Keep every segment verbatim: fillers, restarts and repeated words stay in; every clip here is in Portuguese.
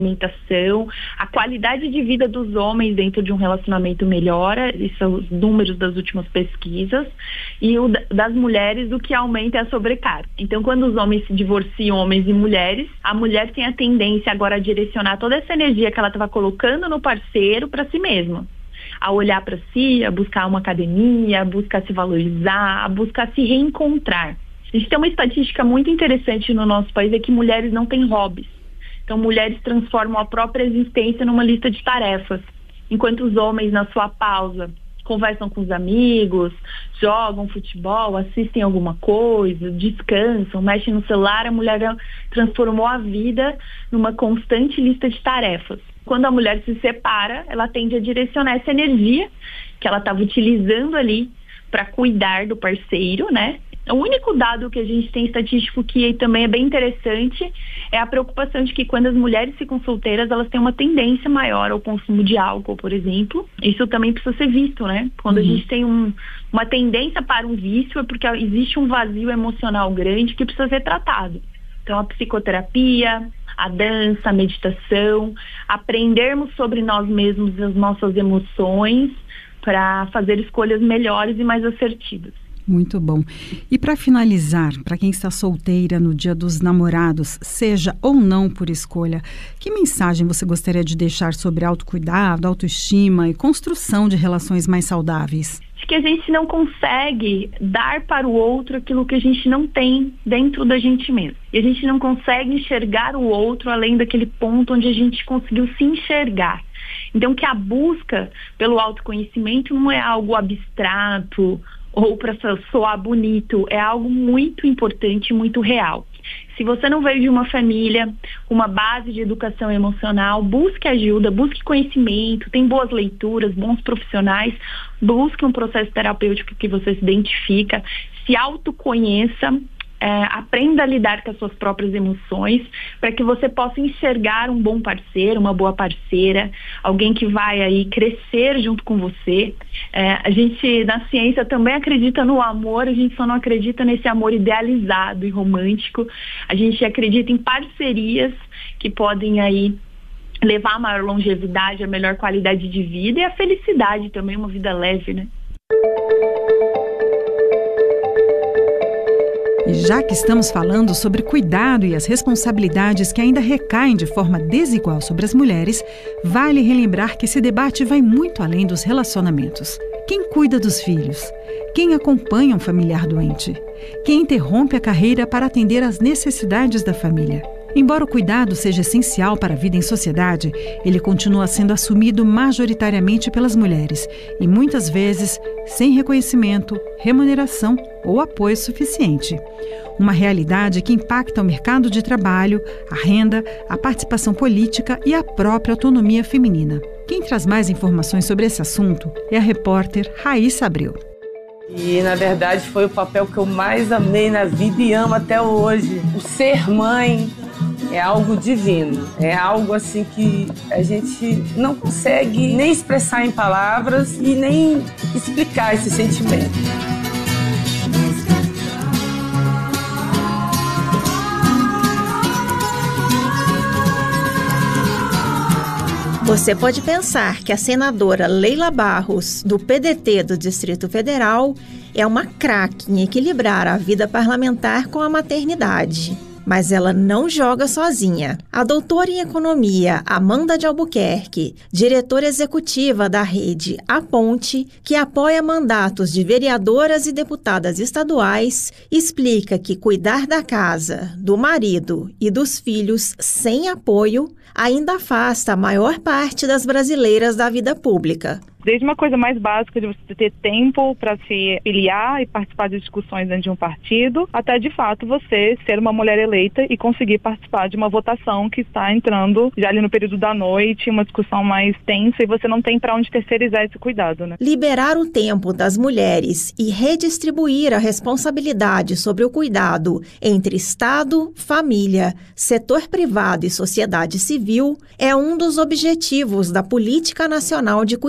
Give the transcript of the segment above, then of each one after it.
alimentação, a qualidade de vida dos homens dentro de um relacionamento melhora, esses são os números das últimas pesquisas, e o das mulheres, o que aumenta é a sobrecarga. Então, quando os homens se divorciam, homens e mulheres, a mulher tem a tendência agora a direcionar toda essa energia que ela estava colocando no parceiro para si mesma. A olhar para si, a buscar uma academia, a buscar se valorizar, a buscar se reencontrar. A gente tem uma estatística muito interessante no nosso país, é que mulheres não têm hobbies. Então, mulheres transformam a própria existência numa lista de tarefas, enquanto os homens, na sua pausa, conversam com os amigos, jogam futebol, assistem alguma coisa, descansam, mexem no celular. A mulher transformou a vida numa constante lista de tarefas. Quando a mulher se separa, ela tende a direcionar essa energia que ela estava utilizando ali para cuidar do parceiro, né? O único dado que a gente tem estatístico que também é bem interessante é a preocupação de que quando as mulheres ficam solteiras, elas têm uma tendência maior ao consumo de álcool, por exemplo. Isso também precisa ser visto, né? Quando uhum. a gente tem um, uma tendência para um vício, é porque existe um vazio emocional grande que precisa ser tratado. Então, a psicoterapia, a dança, a meditação, aprendermos sobre nós mesmos e as nossas emoções para fazer escolhas melhores e mais assertivas. Muito bom. E para finalizar, para quem está solteira no Dia dos Namorados, seja ou não por escolha, que mensagem você gostaria de deixar sobre autocuidado, autoestima e construção de relações mais saudáveis? Acho que a gente não consegue dar para o outro aquilo que a gente não tem dentro da gente mesmo. E a gente não consegue enxergar o outro além daquele ponto onde a gente conseguiu se enxergar. Então, que a busca pelo autoconhecimento não é algo abstrato ou para soar bonito, é algo muito importante, muito real. Se você não veio de uma família, uma base de educação emocional, busque ajuda, busque conhecimento, tem boas leituras, bons profissionais, busque um processo terapêutico que você se identifica, se autoconheça, é, aprenda a lidar com as suas próprias emoções, para que você possa enxergar um bom parceiro, uma boa parceira, alguém que vai aí crescer junto com você. É, a gente, na ciência, também acredita no amor, a gente só não acredita nesse amor idealizado e romântico. A gente acredita em parcerias que podem aí levar a maior longevidade, a melhor qualidade de vida e a felicidade também, uma vida leve, né? E já que estamos falando sobre cuidado e as responsabilidades que ainda recaem de forma desigual sobre as mulheres, vale relembrar que esse debate vai muito além dos relacionamentos. Quem cuida dos filhos? Quem acompanha um familiar doente? Quem interrompe a carreira para atender às necessidades da família? Embora o cuidado seja essencial para a vida em sociedade, ele continua sendo assumido majoritariamente pelas mulheres e muitas vezes sem reconhecimento, remuneração ou apoio suficiente. Uma realidade que impacta o mercado de trabalho, a renda, a participação política e a própria autonomia feminina. Quem traz mais informações sobre esse assunto é a repórter Raíssa Abreu. E, na verdade, foi o papel que eu mais amei na vida e amo até hoje. O ser mãe é algo divino, é algo assim que a gente não consegue nem expressar em palavras e nem explicar esse sentimento. Você pode pensar que a senadora Leila Barros, do P D T do Distrito Federal, é uma craque em equilibrar a vida parlamentar com a maternidade. Mas ela não joga sozinha. A doutora em economia Amanda de Albuquerque, diretora executiva da rede A Ponte, que apoia mandatos de vereadoras e deputadas estaduais, explica que cuidar da casa, do marido e dos filhos sem apoio ainda afasta a maior parte das brasileiras da vida pública. Desde uma coisa mais básica de você ter tempo para se filiar e participar de discussões dentro de um partido, até de fato você ser uma mulher eleita e conseguir participar de uma votação que está entrando já ali no período da noite, uma discussão mais tensa e você não tem para onde terceirizar esse cuidado, né? Liberar o tempo das mulheres e redistribuir a responsabilidade sobre o cuidado entre Estado, família, setor privado e sociedade civil é um dos objetivos da Política Nacional de Cuidado,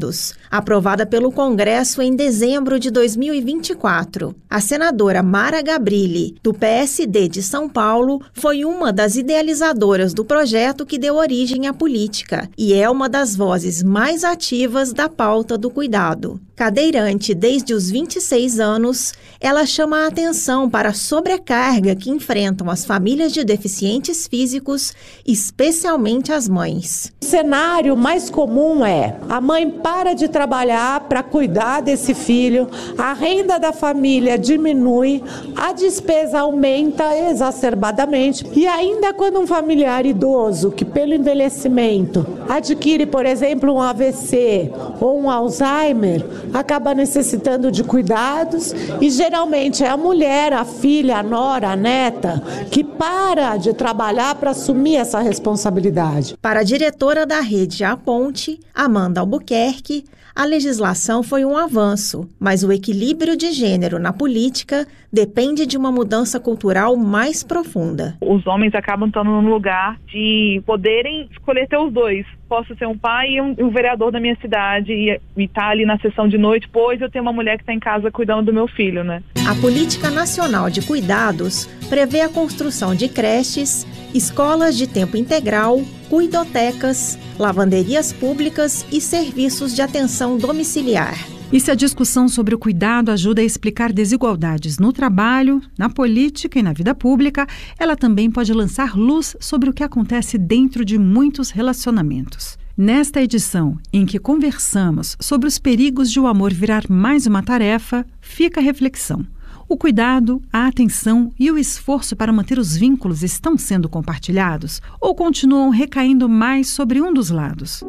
Cuidados, aprovada pelo Congresso em dezembro de dois mil e vinte e quatro. A senadora Mara Gabrilli, do P S D de São Paulo, foi uma das idealizadoras do projeto que deu origem à política e é uma das vozes mais ativas da pauta do cuidado. Cadeirante desde os vinte e seis anos, ela chama a atenção para a sobrecarga que enfrentam as famílias de deficientes físicos, especialmente as mães. O cenário mais comum é: a mãe para de trabalhar para cuidar desse filho, a renda da família diminui, a despesa aumenta exacerbadamente e ainda quando um familiar idoso que pelo envelhecimento adquire, por exemplo, um A V C ou um Alzheimer, acaba necessitando de cuidados e geralmente é a mulher, a filha, a nora, a neta que para de trabalhar para assumir essa responsabilidade. Para a diretora da rede A Ponte, Amanda Albuquerque, a legislação foi um avanço, mas o equilíbrio de gênero na política depende de uma mudança cultural mais profunda. Os homens acabam estando num lugar de poderem escolher ter os dois. Posso ser um pai e um, um vereador da minha cidade e estar tá ali na sessão de noite, pois eu tenho uma mulher que está em casa cuidando do meu filho, né? A Política Nacional de Cuidados prevê a construção de creches, escolas de tempo integral, cuidotecas, lavanderias públicas e serviços de atenção domiciliar. E se a discussão sobre o cuidado ajuda a explicar desigualdades no trabalho, na política e na vida pública, ela também pode lançar luz sobre o que acontece dentro de muitos relacionamentos. Nesta edição, em que conversamos sobre os perigos de o amor virar mais uma tarefa, fica a reflexão. O cuidado, a atenção e o esforço para manter os vínculos estão sendo compartilhados ou continuam recaindo mais sobre um dos lados?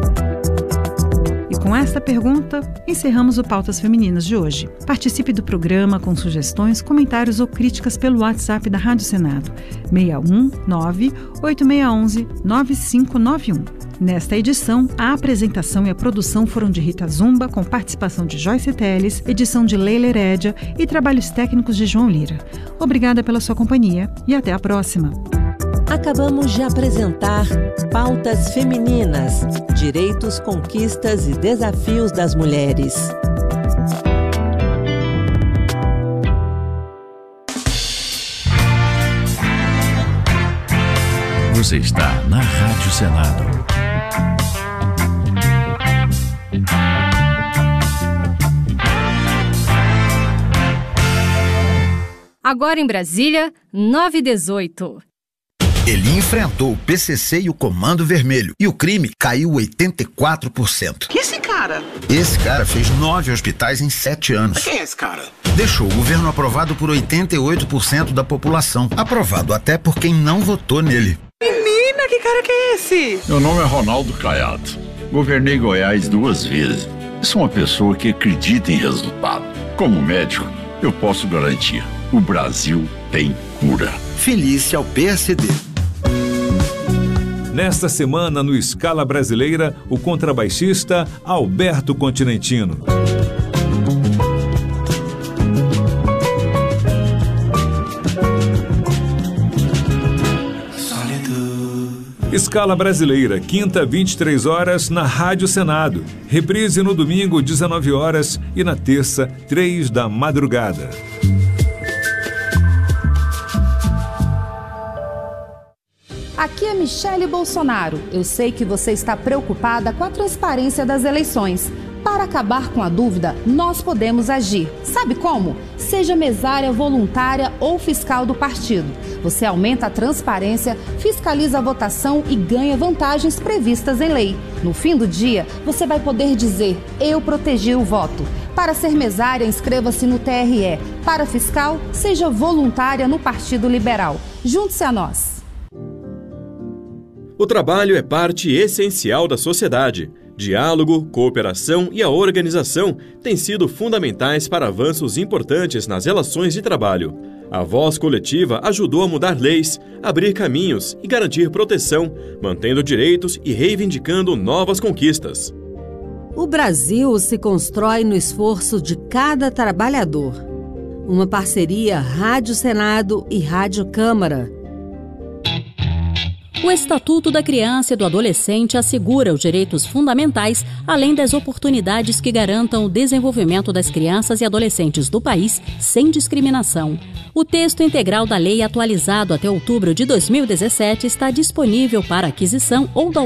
E com esta pergunta, encerramos o Pautas Femininas de hoje. Participe do programa com sugestões, comentários ou críticas pelo WhatsApp da Rádio Senado, seis um nove, oito seis um um, nove cinco nove um. Nesta edição, a apresentação e a produção foram de Rita Zumba, com participação de Joyce Teles, edição de Leila Herédia e trabalhos técnicos de João Lira. Obrigada pela sua companhia e até a próxima. Acabamos de apresentar Pautas Femininas, Direitos, Conquistas e Desafios das Mulheres. Você está na Rádio Senado. Agora em Brasília, nove e dezoito. Ele enfrentou o P C C e o Comando Vermelho e o crime caiu oitenta e quatro por cento. Que esse cara? Esse cara fez nove hospitais em sete anos. Quem é esse cara? Deixou o governo aprovado por oitenta e oito por cento da população. Aprovado até por quem não votou nele. Menina, que cara que é esse? Meu nome é Ronaldo Caiado. Governei Goiás duas vezes. Sou uma pessoa que acredita em resultado. Como médico, eu posso garantir: o Brasil tem cura. Felícia ao P S D. Nesta semana, no Escala Brasileira, o contrabaixista Alberto Continentino. Escala Brasileira, quinta, vinte e três horas, na Rádio Senado. Reprise no domingo, dezenove horas e na terça, três da madrugada. Aqui é Michele Bolsonaro. Eu sei que você está preocupada com a transparência das eleições. Para acabar com a dúvida, nós podemos agir. Sabe como? Seja mesária voluntária ou fiscal do partido. Você aumenta a transparência, fiscaliza a votação e ganha vantagens previstas em lei. No fim do dia, você vai poder dizer: eu protegi o voto. Para ser mesária, inscreva-se no T R E. Para fiscal, seja voluntária no Partido Liberal. Junte-se a nós. O trabalho é parte essencial da sociedade. Diálogo, cooperação e a organização têm sido fundamentais para avanços importantes nas relações de trabalho. A voz coletiva ajudou a mudar leis, abrir caminhos e garantir proteção, mantendo direitos e reivindicando novas conquistas. O Brasil se constrói no esforço de cada trabalhador. Uma parceria Rádio Senado e Rádio Câmara. O Estatuto da Criança e do Adolescente assegura os direitos fundamentais, além das oportunidades que garantam o desenvolvimento das crianças e adolescentes do país sem discriminação. O texto integral da lei, atualizado até outubro de dois mil e dezessete, está disponível para aquisição ou download